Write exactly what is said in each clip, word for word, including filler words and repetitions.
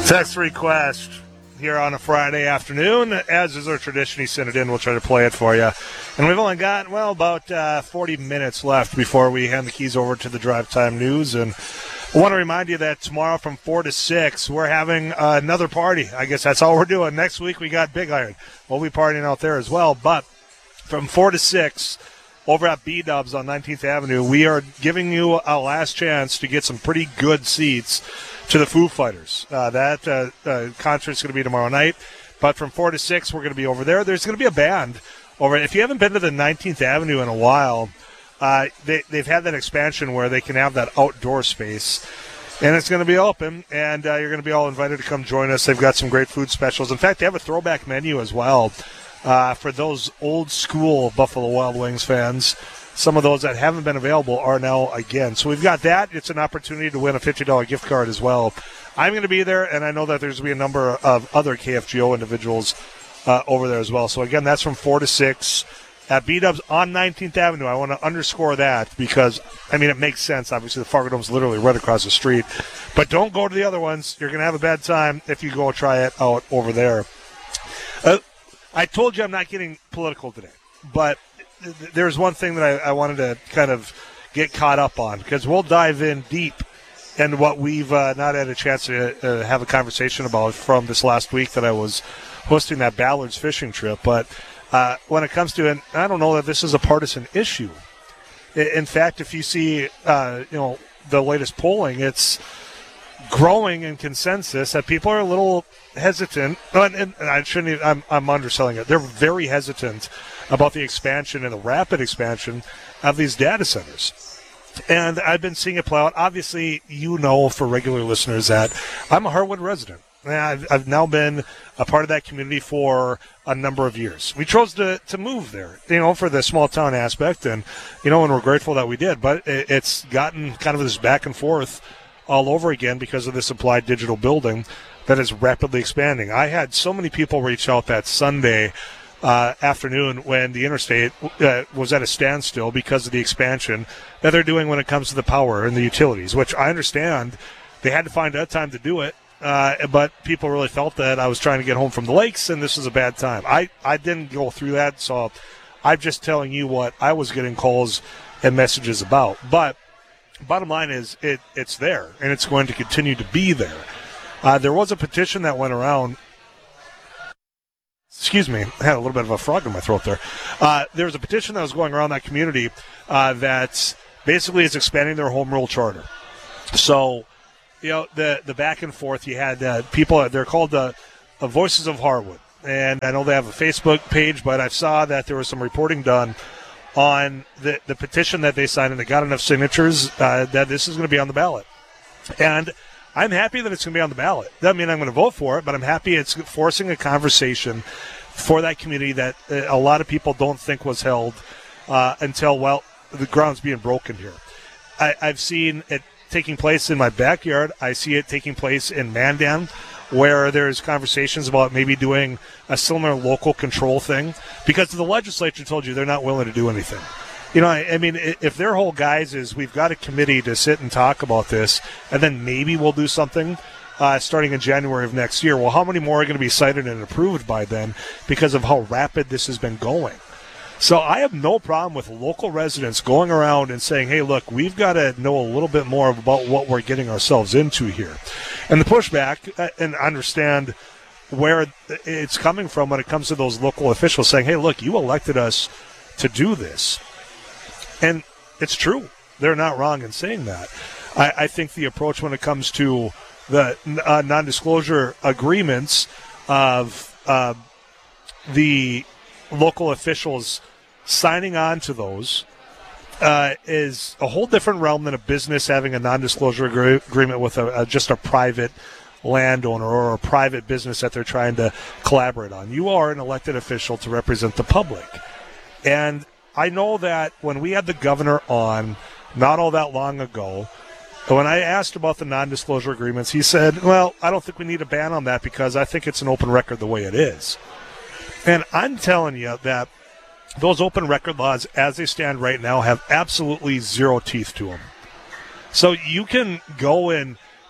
Text request here on a Friday afternoon. As is our tradition, he sent it in. We'll try to play it for you. And we've only got, well, about uh, forty minutes left before we hand the keys over to the Drive Time News. And I want to remind you that tomorrow from four to six, we're having uh, another party. I guess that's all we're doing. Next week, we got Big Iron. We'll be partying out there as well. But from four to six, over at B-Dubs on nineteenth Avenue, we are giving you a last chance to get some pretty good seats to the Foo Fighters. Uh, that uh, uh, concert's going to be tomorrow night. But from four to six, we're going to be over there. There's going to be a band over. If you haven't been to the nineteenth Avenue in a while, uh, they, they've had that expansion where they can have that outdoor space. And it's going to be open, and uh, you're going to be all invited to come join us. They've got some great food specials. In fact, they have a throwback menu as well. Uh, for those old-school Buffalo Wild Wings fans, some of those that haven't been available are now again. So we've got that. It's an opportunity to win a fifty dollars gift card as well. I'm going to be there, and I know that there's going to be a number of other K F G O individuals uh, over there as well. So, again, that's from four to six at B-Dubs on nineteenth Avenue. I want to underscore that because, I mean, it makes sense. Obviously, the Fargo Dome's literally right across the street. But don't go to the other ones. You're going to have a bad time if you go try it out over there. Uh, I told you I'm not getting political today, but th- there's one thing that I, I wanted to kind of get caught up on because we'll dive in deep into what we've uh, not had a chance to uh, have a conversation about from this last week that I was hosting that Ballard's fishing trip. But uh, when it comes to it, I don't know that this is a partisan issue. In fact, if you see, uh, you know, the latest polling, it's growing in consensus that people are a little hesitant, and, and I shouldn't. I'm, I'm underselling it. They're very hesitant about the expansion and the rapid expansion of these data centers. And I've been seeing it play out. Obviously, you know, for regular listeners, that I'm a Harwood resident. And I've, I've now been a part of that community for a number of years. We chose to, to move there, you know, for the small town aspect, and you know, and we're grateful that we did. But it, it's gotten kind of this back and forth all over again because of this Applied Digital building that is rapidly expanding. I had so many people reach out that Sunday uh, afternoon when the interstate uh, was at a standstill because of the expansion that they're doing when it comes to the power and the utilities, which I understand they had to find out time to do it, uh, but people really felt that I was trying to get home from the lakes and this was a bad time. I, I didn't go through that, so I'm just telling you what I was getting calls and messages about. But bottom line is it, it's there, and it's going to continue to be there. Uh, there was a petition that went around. Excuse me, I had a little bit of a frog in my throat there. Uh, there was a petition that was going around that community uh, that basically is expanding their home rule charter. So, you know, the the back and forth, you had uh, people, they're called the uh, Voices of Harwood. And I know they have a Facebook page, but I saw that there was some reporting done on the, the petition that they signed, and they got enough signatures uh, that this is going to be on the ballot. And I'm happy that it's going to be on the ballot. Doesn't mean I'm going to vote for it, but I'm happy it's forcing a conversation for that community that a lot of people don't think was held uh, until, well, the ground's being broken here. I, I've seen it taking place in my backyard. I see it taking place in Mandan, where there's conversations about maybe doing a similar local control thing because the legislature told you they're not willing to do anything. You know, I, I mean, if their whole guise is we've got a committee to sit and talk about this, and then maybe we'll do something uh, starting in January of next year. Well, how many more are going to be cited and approved by then because of how rapid this has been going? So I have no problem with local residents going around and saying, hey, look, we've got to know a little bit more about what we're getting ourselves into here. And the pushback, uh, and understand where it's coming from when it comes to those local officials saying, hey, look, you elected us to do this. And it's true. They're not wrong in saying that. I, I think the approach when it comes to the uh, non-disclosure agreements of uh, the local officials signing on to those uh, is a whole different realm than a business having a non-disclosure agree- agreement with a, a, just a private landowner or a private business that they're trying to collaborate on. You are an elected official to represent the public. And I know that when we had the governor on not all that long ago, when I asked about the non-disclosure agreements, he said, well, I don't think we need a ban on that because I think it's an open record the way it is. And I'm telling you that those open record laws, as they stand right now, have absolutely zero teeth to them. So you can go and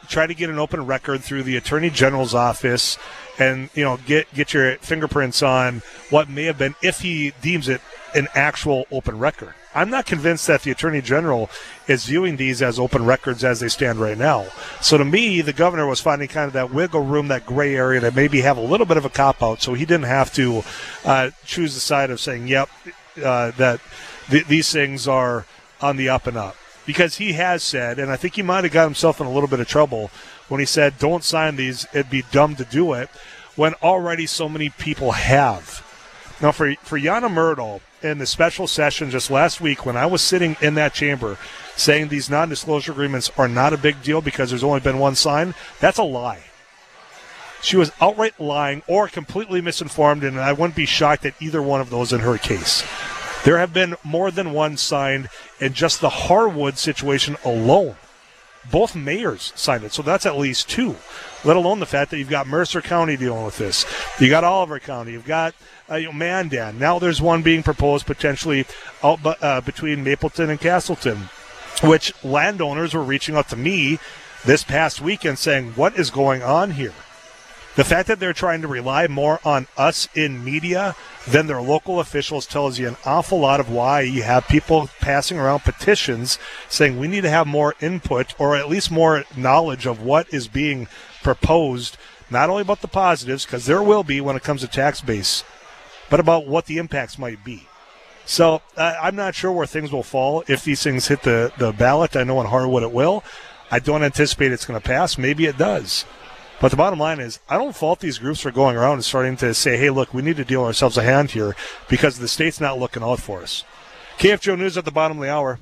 try to get an open record through the Attorney General's office and, you know, get, get your fingerprints on what may have been, if he deems it an actual open record. I'm not convinced that the Attorney General is viewing these as open records as they stand right now. So to me, the governor was finding kind of that wiggle room, that gray area that maybe have a little bit of a cop-out, so he didn't have to uh, choose the side of saying, yep, uh, that th- these things are on the up and up. Because he has said, and I think he might have got himself in a little bit of trouble when he said, don't sign these, it'd be dumb to do it, when already so many people have. Now, for, for Yana Myrdal, in the special session just last week when I was sitting in that chamber saying these non-disclosure agreements are not a big deal because there's only been one signed, that's a lie. She was outright lying or completely misinformed, and I wouldn't be shocked at either one of those in her case. There have been more than one signed in just the Harwood situation alone. Both mayors signed it, so that's at least two, let alone the fact that you've got Mercer County dealing with this. You got Oliver County. You've got uh, you know, Mandan. Now there's one being proposed potentially out uh, between Mapleton and Castleton, which landowners were reaching out to me this past weekend saying, what is going on here? The fact that they're trying to rely more on us in media than their local officials tells you an awful lot of why you have people passing around petitions saying we need to have more input or at least more knowledge of what is being proposed, not only about the positives, because there will be when it comes to tax base, but about what the impacts might be. So uh, I'm not sure where things will fall if these things hit the, the ballot. I know in Harwood it will. I don't anticipate it's going to pass. Maybe it does. But the bottom line is, I don't fault these groups for going around and starting to say, hey, look, we need to deal ourselves a hand here because the state's not looking out for us. K F G O News at the bottom of the hour.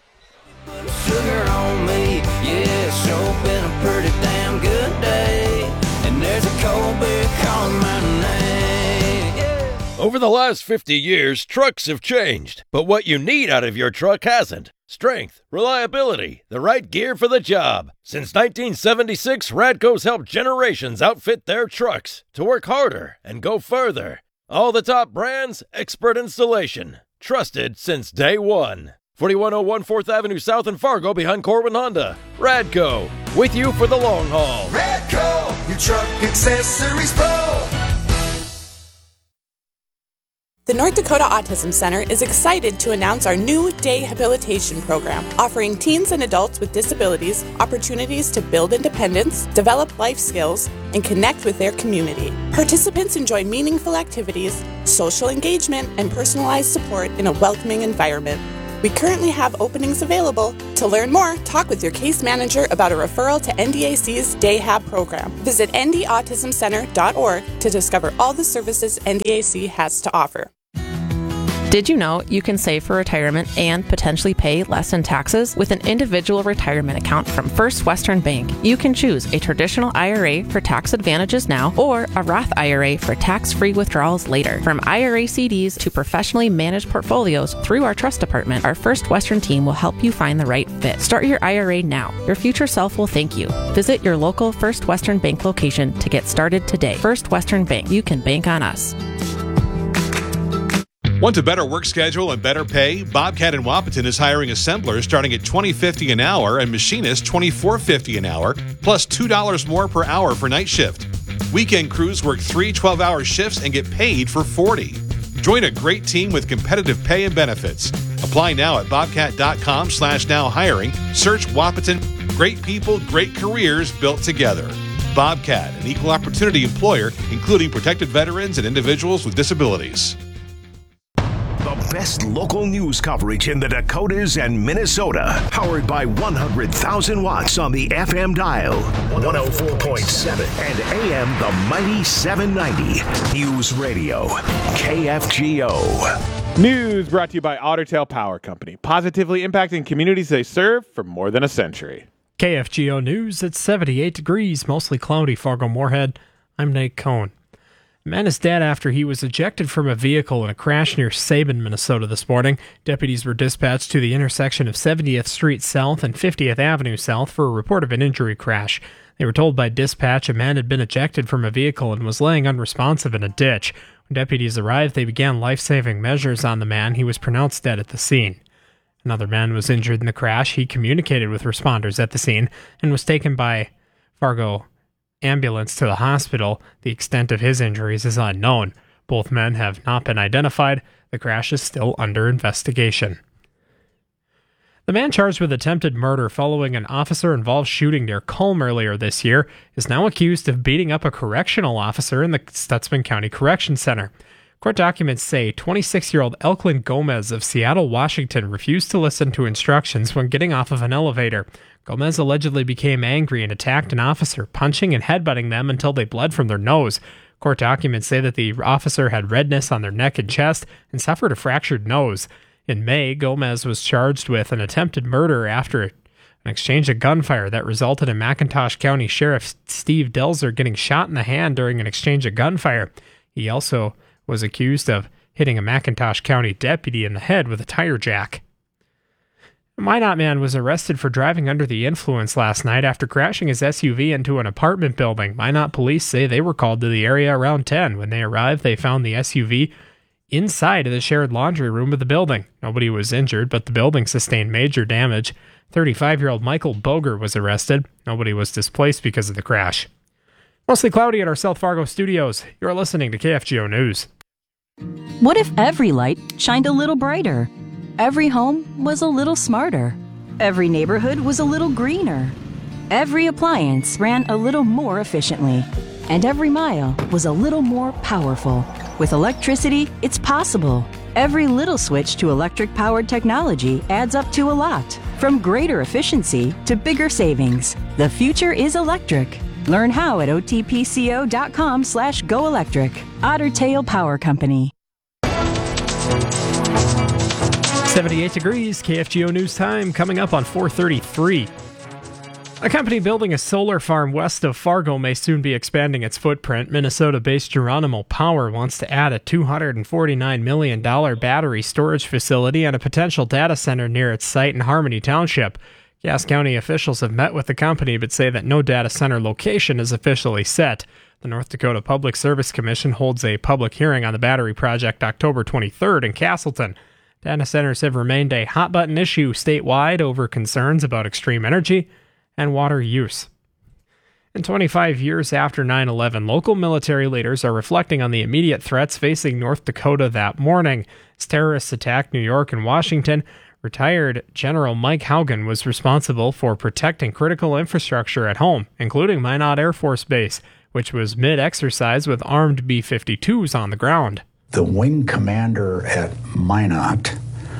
Sugar on me, yeah, it's sure been a pretty damn good day. And there's a cold beer calling my name. Yeah. Over the last fifty years, trucks have changed, but what you need out of your truck hasn't. Strength, reliability, the right gear for the job. Since nineteen seventy-six, Radco's helped generations outfit their trucks to work harder and go further. All the top brands, expert installation. Trusted since day one. forty-one oh one fourth Avenue South in Fargo behind Corwin Honda. Radco, with you for the long haul. Radco, your truck accessories pro. The North Dakota Autism Center is excited to announce our new day habilitation program, offering teens and adults with disabilities opportunities to build independence, develop life skills, and connect with their community. Participants enjoy meaningful activities, social engagement, and personalized support in a welcoming environment. We currently have openings available. To learn more, talk with your case manager about a referral to N D A C's Day Hab program. Visit n d autism center dot org to discover all the services N D A C has to offer. Did you know you can save for retirement and potentially pay less in taxes with an individual retirement account from First Western Bank? You can choose a traditional I R A for tax advantages now or a Roth I R A for tax-free withdrawals later. From I R A C Ds to professionally managed portfolios through our trust department, our First Western team will help you find the right fit. Start your I R A now. Your future self will thank you. Visit your local First Western Bank location to get started today. First Western Bank. You can bank on us. Want a better work schedule and better pay? Bobcat in Wahpeton is hiring assemblers starting at twenty dollars and fifty cents an hour and machinists twenty-four dollars and fifty cents an hour, plus two dollars more per hour for night shift. Weekend crews work three twelve-hour shifts and get paid for forty. Join a great team with competitive pay and benefits. Apply now at bobcat.com slash now hiring. Search Wahpeton. Great people, great careers built together. Bobcat, an equal opportunity employer, including protected veterans and individuals with disabilities. The best local news coverage in the Dakotas and Minnesota. Powered by one hundred thousand watts on the F M dial. one oh four point seven and A M the mighty seven ninety. News Radio. K F G O. News brought to you by Ottertail Power Company. Positively impacting communities they serve for more than a century. K F G O News at seventy-eight degrees, mostly cloudy, Fargo-Moorhead. I'm Nate Cohn. A man is dead after he was ejected from a vehicle in a crash near Sabin, Minnesota this morning. Deputies were dispatched to the intersection of seventieth Street South and fiftieth Avenue South for a report of an injury crash. They were told by dispatch a man had been ejected from a vehicle and was laying unresponsive in a ditch. When deputies arrived, they began life-saving measures on the man. He was pronounced dead at the scene. Another man was injured in the crash. He communicated with responders at the scene and was taken by Fargo ambulance to the hospital. The extent of his injuries is unknown. Both men have not been identified. The crash is still under investigation. The man charged with attempted murder following an officer-involved shooting near Culm earlier this year is now accused of beating up a correctional officer in the Stutsman County Correction Center. Court documents say twenty-six-year-old Elklin Gomez of Seattle, Washington, refused to listen to instructions when getting off of an elevator. Gomez allegedly became angry and attacked an officer, punching and headbutting them until they bled from their nose. Court documents say that the officer had redness on their neck and chest and suffered a fractured nose. In May, Gomez was charged with an attempted murder after an exchange of gunfire that resulted in McIntosh County Sheriff Steve Delzer getting shot in the hand during an exchange of gunfire. He also was accused of hitting a McIntosh County deputy in the head with a tire jack. A Minot man was arrested for driving under the influence last night after crashing his S U V into an apartment building. Minot police say they were called to the area around ten. When they arrived, they found the S U V inside of the shared laundry room of the building. Nobody was injured, but the building sustained major damage. thirty-five-year-old Michael Boger was arrested. Nobody was displaced because of the crash. Mostly cloudy at our South Fargo studios. You're listening to K F G O News. What if every light shined a little brighter? Every home was a little smarter. Every neighborhood was a little greener. Every appliance ran a little more efficiently. And every mile was a little more powerful. With electricity, it's possible. Every little switch to electric-powered technology adds up to a lot. From greater efficiency to bigger savings. The future is electric. Learn how at otpco.com slash go electric. Otter Tail Power Company. seventy-eight degrees, K F G O News Time coming up on four thirty-three. A company building a solar farm west of Fargo may soon be expanding its footprint. Minnesota-based Geronimo Power wants to add a two hundred forty-nine million dollars battery storage facility and a potential data center near its site in Harmony Township. Cass County officials have met with the company but say that no data center location is officially set. The North Dakota Public Service Commission holds a public hearing on the battery project October twenty-third in Castleton. Data centers have remained a hot-button issue statewide over concerns about extreme energy and water use. And twenty-five years after nine eleven, local military leaders are reflecting on the immediate threats facing North Dakota that morning. As terrorists attacked New York and Washington, retired General Mike Haugen was responsible for protecting critical infrastructure at home, including Minot Air Force Base, which was mid-exercise with armed B fifty-twos on the ground. The wing commander at Minot,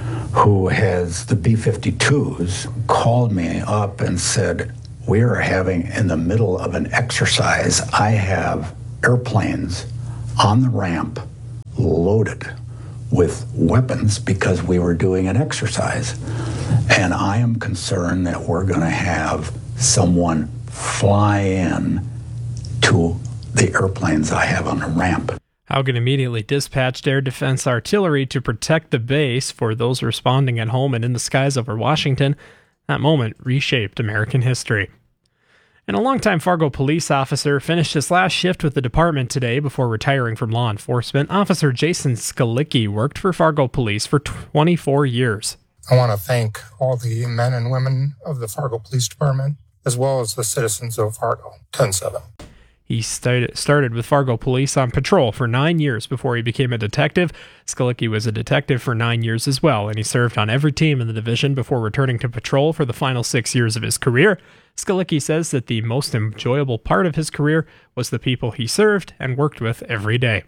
who has the B fifty-twos, called me up and said, we are having, in the middle of an exercise, I have airplanes on the ramp loaded with weapons because we were doing an exercise. And I am concerned that we're going to have someone fly in to the airplanes I have on the ramp. Haugen immediately dispatched air defense artillery to protect the base for those responding at home and in the skies over Washington. That moment reshaped American history. And a longtime Fargo police officer finished his last shift with the department today before retiring from law enforcement. Officer Jason Skalicki worked for Fargo Police for twenty-four years. I want to thank all the men and women of the Fargo Police Department, as well as the citizens of Fargo. ten seven. He started with Fargo Police on patrol for nine years before he became a detective. Skalicki was a detective for nine years as well, and he served on every team in the division before returning to patrol for the final six years of his career. Skalicki says that the most enjoyable part of his career was the people he served and worked with every day.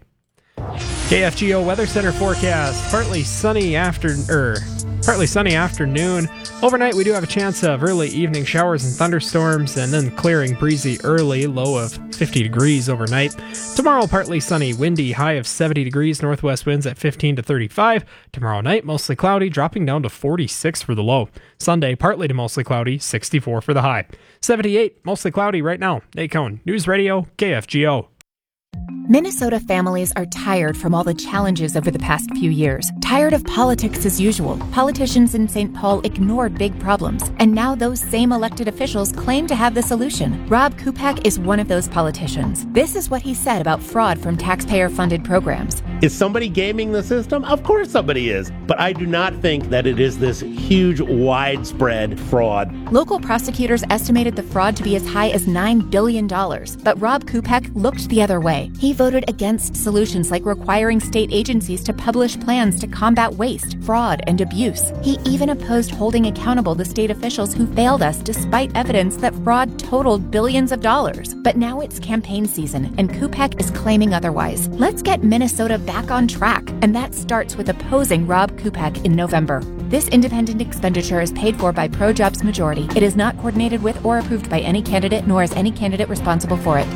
K F G O Weather Center forecast: partly sunny after er, partly sunny afternoon. Overnight, we do have a chance of early evening showers and thunderstorms, and then clearing breezy early, low of fifty degrees overnight. Tomorrow, partly sunny, windy, high of seventy degrees, northwest winds at fifteen to thirty-five. Tomorrow night, mostly cloudy, dropping down to forty-six for the low. Sunday, partly to mostly cloudy, sixty-four for the high. seventy-eight, mostly cloudy right now. Nate Cohn, News Radio, K F G O. Minnesota families are tired from all the challenges over the past few years. Tired of politics as usual. Politicians in Saint Paul ignored big problems, and now those same elected officials claim to have the solution. Rob Kupak is one of those politicians. This is what he said about fraud from taxpayer-funded programs. Is somebody gaming the system? Of course somebody is. But I do not think that it is this huge, widespread fraud. Local prosecutors estimated the fraud to be as high as nine billion dollars, but Rob Kupek looked the other way. He voted against solutions like requiring state agencies to publish plans to combat waste, fraud, and abuse. He even opposed holding accountable the state officials who failed us despite evidence that fraud totaled billions of dollars. But now it's campaign season, and Kupek is claiming otherwise. Let's get Minnesota back on track, and that starts with opposing Rob Kupek in November. This independent expenditure is paid for by ProJobs Majority. It is not coordinated with or approved by any candidate, nor is any candidate responsible for it.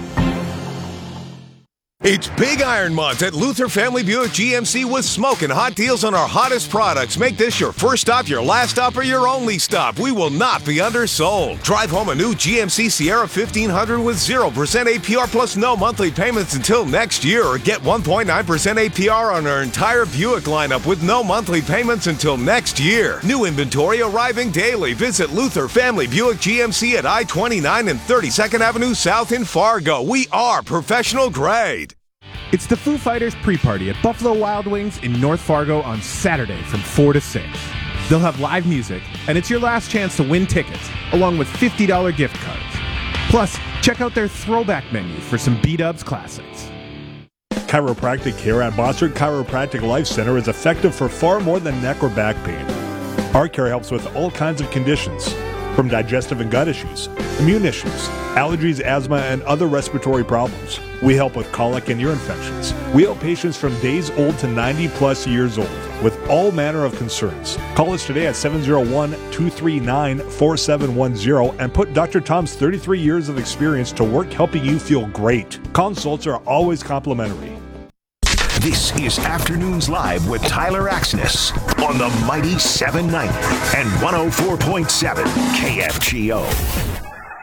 It's Big Iron Month at Luther Family Buick G M C with smoking hot deals on our hottest products. Make this your first stop, your last stop, or your only stop. We will not be undersold. Drive home a new G M C Sierra fifteen hundred with zero percent A P R plus no monthly payments until next year. Or get one point nine percent A P R on our entire Buick lineup with no monthly payments until next year. New inventory arriving daily. Visit Luther Family Buick G M C at I twenty-nine and thirty-second Avenue South in Fargo. We are professional grade. It's the Foo Fighters pre-party at Buffalo Wild Wings in North Fargo on Saturday from four to six. They'll have live music, and it's your last chance to win tickets, along with fifty dollars gift cards. Plus, check out their throwback menu for some B-Dubs classics. Chiropractic care at Bossert Chiropractic Life Center is effective for far more than neck or back pain. Our care helps with all kinds of conditions, from digestive and gut issues, immune issues, allergies, asthma, and other respiratory problems. We help with colic and ear infections. We help patients from days old to ninety plus years old with all manner of concerns. Call us today at seven oh one, two three nine, four seven one zero and put Doctor Tom's thirty-three years of experience to work helping you feel great. Consults are always complimentary. This is Afternoons Live with Tyler Axness on the Mighty seven ninety and one oh four point seven K F G O.